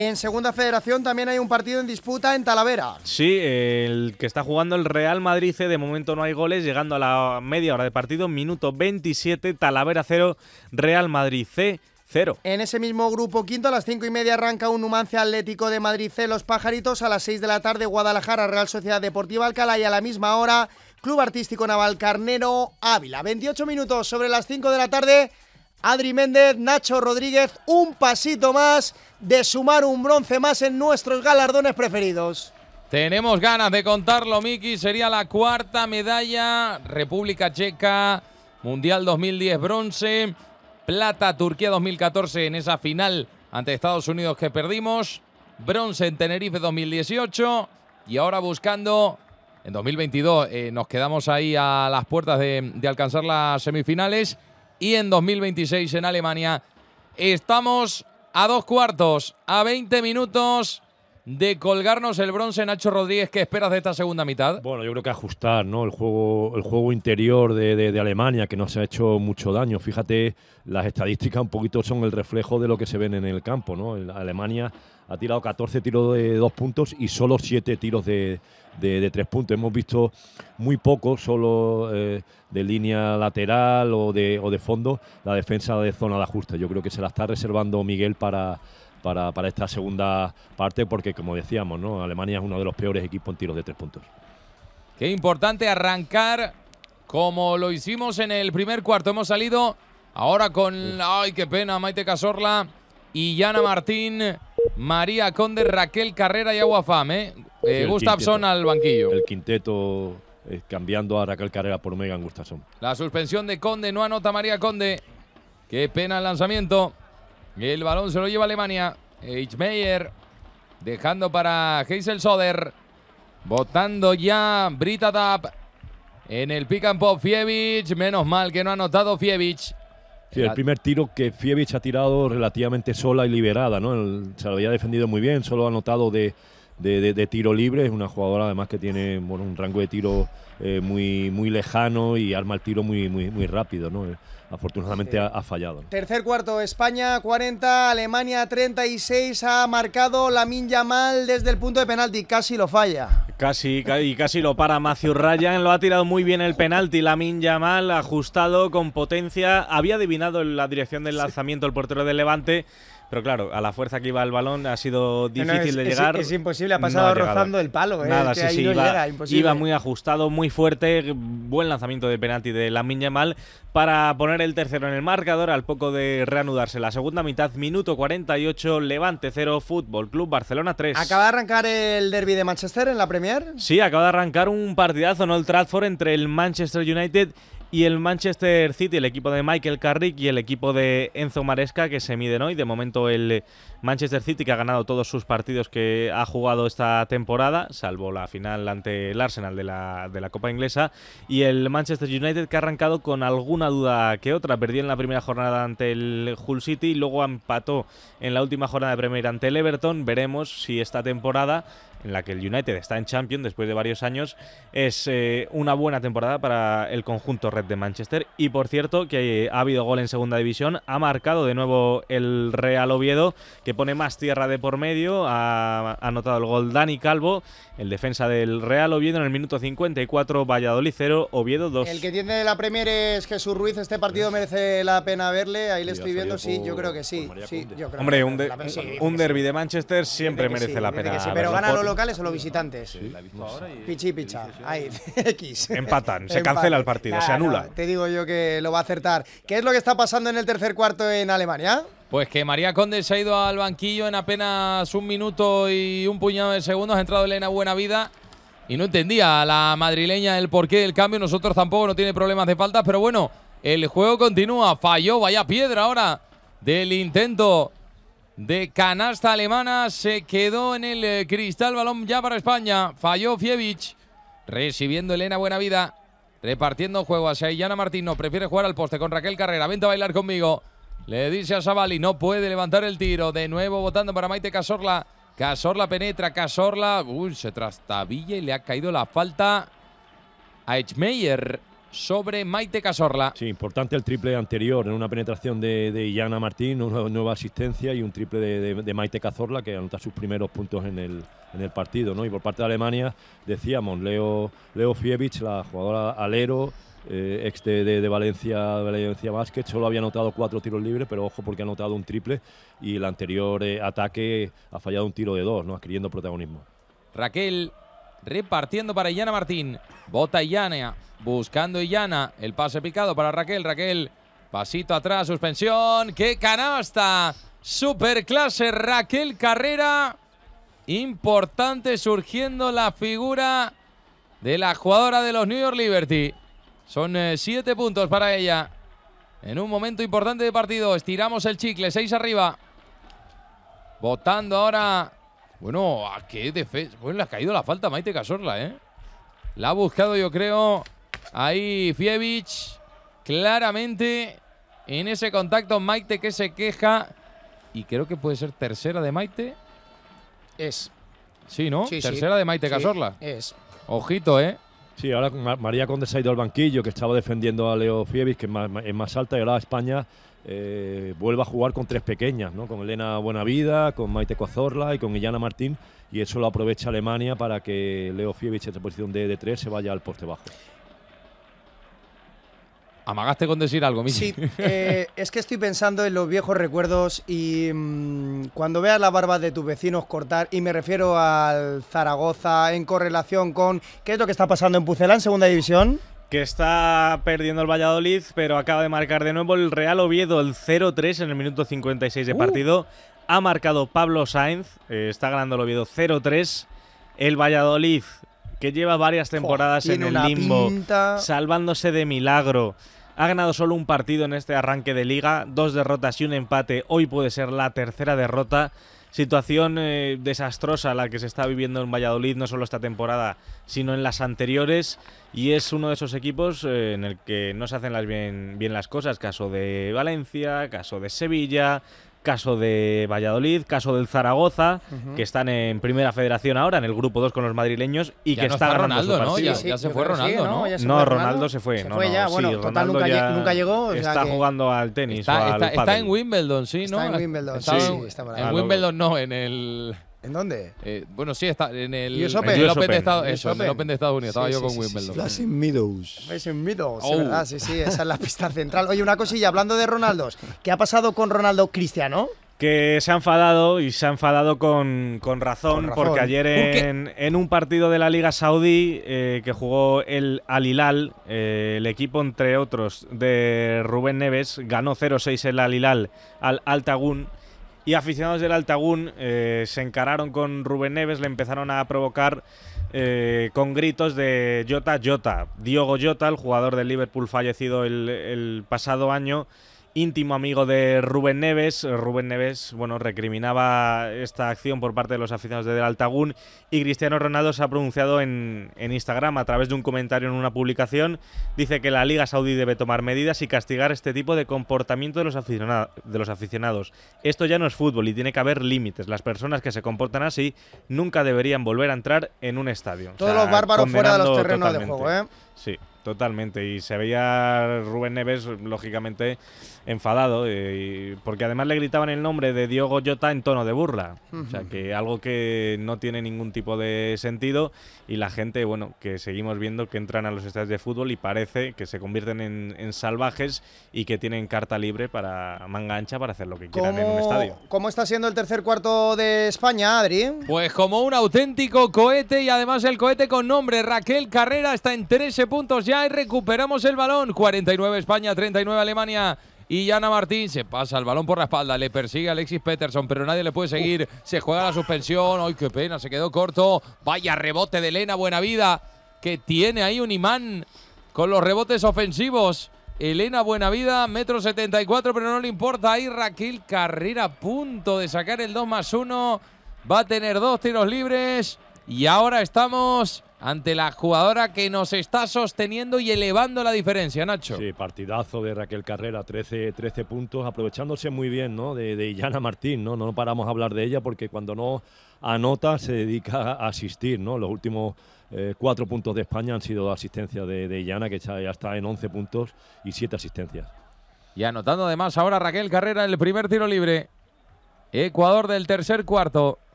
En Segunda Federación también hay un partido en disputa en Talavera. Sí, el que está jugando el Real Madrid C, de momento no hay goles, llegando a la media hora de partido, minuto 27, Talavera 0, Real Madrid C 0. En ese mismo grupo quinto, a las 5:30 arranca un Numancia Atlético de Madrid C, Los Pajaritos. A las 6 de la tarde, Guadalajara, Real Sociedad Deportiva Alcalá. Y a la misma hora, Club Artístico Navalcarnero Ávila. 28 minutos sobre las 5 de la tarde. Adri Méndez, Nacho Rodríguez, un pasito más de sumar un bronce más en nuestros galardones preferidos. Tenemos ganas de contarlo, Miki. Sería la cuarta medalla. República Checa, Mundial 2010 bronce, plata Turquía 2014 en esa final ante Estados Unidos que perdimos, bronce en Tenerife 2018 y ahora buscando en 2022 nos quedamos ahí a las puertas de alcanzar las semifinales. Y en 2026 en Alemania estamos a 2 cuartos, a 20 minutos de colgarnos el bronce. Nacho Rodríguez, ¿qué esperas de esta segunda mitad? Bueno, yo creo que ajustar, ¿no? El juego interior de Alemania, que nos ha hecho mucho daño. Fíjate, las estadísticas un poquito son el reflejo de lo que se ven en el campo, ¿no? Alemania ha tirado 14 tiros de 2 puntos y solo 7 tiros de 3 puntos. Hemos visto muy poco, solo de línea lateral o de fondo, la defensa de zona de ajuste. Yo creo que se la está reservando Miguel para esta segunda parte, porque como decíamos, ¿no? Alemania es uno de los peores equipos en tiros de 3 puntos. Qué importante arrancar como lo hicimos en el primer cuarto. Hemos salido ahora con, ay, qué pena, Maite Cazorla, Illana Martín, María Conde, Raquel Carrera y Aguafam, Gustafsson al banquillo. El quinteto cambiando a Raquel Carrera por Megan Gustafsson. La suspensión de Conde, no anota María Conde. Qué pena el lanzamiento. El balón se lo lleva Alemania. Eichmeyer dejando para Hazel Soder. Botando ya Brita Tapp. En el pick and pop Fievich. Menos mal que no ha anotado Fievich. Sí, el primer tiro que Fievich ha tirado relativamente sola y liberada, ¿no? Se lo había defendido muy bien, solo ha anotado de tiro libre. Es una jugadora además que tiene, bueno, un rango de tiro muy lejano y arma el tiro muy rápido, ¿no? Afortunadamente ha fallado, ¿no? Tercer cuarto, España 40, Alemania 36. Ha marcado Lamine Yamal desde el punto de penalti, casi lo falla. Casi lo para Matthew Ryan. Lo ha tirado muy bien el penalti Lamine Yamal, ajustado con potencia. Había adivinado la dirección del lanzamiento el portero del Levante, pero claro, a la fuerza que iba el balón ha sido difícil de llegar. Es imposible, ha pasado rozando el palo. Nada, es que sí, no llega, imposible. Iba muy ajustado, muy fuerte. Buen lanzamiento de penalti de Lamine Yamal para poner el tercero en el marcador al poco de reanudarse la segunda mitad. Minuto 48, Levante 0, Fútbol Club Barcelona 3. ¿Acaba de arrancar el derbi de Manchester en la Premier? Sí, acaba de arrancar un partidazo en Old Trafford entre el Manchester United y el Manchester City, el equipo de Michael Carrick y el equipo de Enzo Maresca, que se miden hoy. De momento el Manchester City, que ha ganado todos sus partidos que ha jugado esta temporada, salvo la final ante el Arsenal de la Copa Inglesa, y el Manchester United, que ha arrancado con alguna duda que otra. Perdió en la primera jornada ante el Hull City, luego empató en la última jornada de Premier ante el Everton. Veremos si esta temporada, en la que el United está en Champions después de varios años, es una buena temporada para el conjunto red de Manchester. Y por cierto, que ha habido gol en segunda división, ha marcado de nuevo el Real Oviedo, que pone más tierra de por medio. Ha anotado el gol Dani Calvo, el defensa del Real Oviedo, en el minuto 54. Valladolid 0, Oviedo 2. El que tiene la Premier es Jesús Ruiz. Este partido merece la pena verle. Ahí le estoy viendo, sí, yo creo que sí. Hombre, un derbi de Manchester siempre merece la pena. Sí, pero gana los locales o los visitantes. Sí. Pichi picha. Ahí, X. Empatan, se cancela el partido, se anula. Te digo yo que lo va a acertar. ¿Qué es lo que está pasando en el tercer cuarto en Alemania? Pues que María Conde se ha ido al banquillo en apenas un minuto y un puñado de segundos. Ha entrado Elena Buenavida y no entendía a la madrileña el porqué del cambio. Nosotros tampoco, no tiene problemas de faltas, pero bueno, el juego continúa. Falló, vaya piedra ahora del intento de canasta alemana. Se quedó en el cristal, balón ya para España. Falló Fievich, recibiendo Elena Buenavida, repartiendo juego hacia Illana Martín. No, prefiere jugar al poste con Raquel Carrera. Vente a bailar conmigo, le dice a Savali. No puede levantar el tiro. De nuevo votando para Maite Cazorla. Cazorla penetra, Cazorla se trastabilla y le ha caído la falta a Eichmeyer. sobre Maite Cazorla. Sí, importante el triple anterior, en una penetración de Illana Martín, una nueva asistencia y un triple de Maite Cazorla, que anota sus primeros puntos en el partido, ¿no? Y por parte de Alemania, decíamos, Leo Fievich, la jugadora alero, ex de Valencia Basket, solo había anotado 4 tiros libres, pero ojo porque ha anotado un triple y el anterior ataque ha fallado un tiro de 2, ¿no? Adquiriendo protagonismo. Raquel repartiendo para Illana Martín. Bota Illana, buscando Illana. El pase picado para Raquel. Raquel, pasito atrás, suspensión. ¡Qué canasta! Superclase Raquel Carrera. Importante surgiendo la figura de la jugadora de los New York Liberty. Son 7 puntos para ella. En un momento importante de partido. Estiramos el chicle, 6 arriba. Botando ahora. Bueno, ¿a qué defensa? Bueno, le ha caído la falta a Maite Cazorla, ¿eh? La ha buscado, yo creo, ahí Fievich. Claramente en ese contacto Maite que se queja. Y creo que puede ser tercera de Maite. Es. Sí, ¿no? Sí, tercera de Maite Cazorla. Es. Ojito, ¿eh? Sí, ahora María Conde se ha ido al banquillo, que estaba defendiendo a Leo Fievich, que es más alta, y ahora España vuelve a jugar con 3 pequeñas, ¿no? Con Elena Buenavida, con Maite Cazorla y con Illana Martín, y eso lo aprovecha Alemania para que Leo Fievich, en esa posición de 3, se vaya al poste bajo. Amagaste con decir algo, Miki. Sí, es que estoy pensando en los viejos recuerdos y cuando veas las barbas de tus vecinos cortar, y me refiero al Zaragoza en correlación con qué es lo que está pasando en Pucela en segunda división. Que está perdiendo el Valladolid, pero acaba de marcar de nuevo el Real Oviedo, el 0-3 en el minuto 56 de partido. Ha marcado Pablo Sainz, está ganando el Oviedo 0-3. El Valladolid, que lleva varias temporadas en el limbo, salvándose de milagro. Ha ganado solo un partido en este arranque de liga, 2 derrotas y un empate. Hoy puede ser la tercera derrota. Situación desastrosa la que se está viviendo en Valladolid, no solo esta temporada, sino en las anteriores. Y es uno de esos equipos en el que no se hacen bien las cosas. Caso de Valencia, caso de Sevilla, caso de Valladolid, caso del Zaragoza, que están en Primera Federación ahora, en el grupo 2 con los madrileños, y ya que no está ganando Ronaldo, su ¿no? partido. Ya se fue Ronaldo, ¿no? No, Ronaldo se fue. Se fue ya, bueno, sí, total Ronaldo nunca llegó. O sea está que jugando al tenis o al está pádel. en Wimbledon, sí, ¿no? Está en Wimbledon, Está sí, en, está por en ahí. Wimbledon no, en el… ¿En dónde? Bueno, sí, está en el US Open. en el US Open de Open. Estados, US eso, en el Open. Open de Estados Unidos. Estaba Sí, yo sí, con sí, Wimbledon. sí. Meadows. Es en Meadows, Oh. ¿verdad? Sí, esa es la pista central. Oye, una cosilla, hablando de Ronaldos, ¿qué ha pasado con Ronaldo Cristiano? Que se ha enfadado, y se ha enfadado con razón, porque ayer en un partido de la Liga Saudí que jugó el Al Hilal, el equipo, entre otros, de Rubén Neves, ganó 0-6 el Al Hilal al Al Tagún, y aficionados del Al Tagún se encararon con Rubén Neves, le empezaron a provocar con gritos de Jota, Jota. Diogo Jota, el jugador del Liverpool fallecido el pasado año, íntimo amigo de Rubén Neves. Rubén Neves, bueno, recriminaba esta acción por parte de los aficionados del Al Tagún, y Cristiano Ronaldo se ha pronunciado en Instagram a través de un comentario en una publicación. Dice que la Liga Saudí debe tomar medidas y castigar este tipo de comportamiento de los aficionados. Esto ya no es fútbol y tiene que haber límites. Las personas que se comportan así nunca deberían volver a entrar en un estadio. Todos los bárbaros fuera de los terrenos de totalmente. juego, ¿eh? Sí, totalmente. Y se veía Rubén Neves, lógicamente, enfadado, porque además le gritaban el nombre de Diogo Jota en tono de burla. O sea, que algo que no tiene ningún tipo de sentido, y la gente, bueno, que seguimos viendo que entran a los estadios de fútbol y parece que se convierten en salvajes y que tienen carta libre para manga ancha para hacer lo que quieran en un estadio. ¿Cómo está siendo el tercer cuarto de España, Adri? Pues como un auténtico cohete, y además el cohete con nombre. Raquel Carrera está en 13 puntos ya y recuperamos el balón. 49 España, 39 Alemania. Y Illana Martín se pasa el balón por la espalda, le persigue a Alexis Peterson, pero nadie le puede seguir. Se juega la suspensión. ¡Ay, qué pena! Se quedó corto. Vaya rebote de Elena Buenavida, que tiene ahí un imán con los rebotes ofensivos. Elena Buenavida, 1,74 m, pero no le importa. Ahí Raquel Carrera a punto de sacar el 2+1. Va a tener 2 tiros libres. Y ahora estamos ante la jugadora que nos está sosteniendo y elevando la diferencia, Nacho. Sí, partidazo de Raquel Carrera, 13 puntos, aprovechándose muy bien, ¿no? de Illana Martín, ¿no? No paramos a hablar de ella porque cuando no anota se dedica a asistir, ¿no? Los últimos 4 puntos de España han sido asistencia de Illana, que ya está en 11 puntos y 7 asistencias. Y anotando además ahora Raquel Carrera el primer tiro libre. Ecuador del tercer cuarto.